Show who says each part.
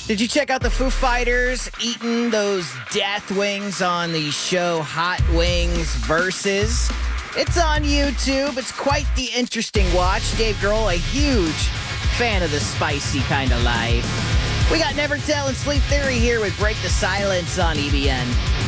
Speaker 1: Did you check out the Foo Fighters eating those death wings on the show Hot Wings Versus? It's on YouTube. It's quite the interesting watch. Dave Grohl, a huge fan of the spicy kind of life. We got Never Tell and Sleep Theory here with Break the Silence on EBN.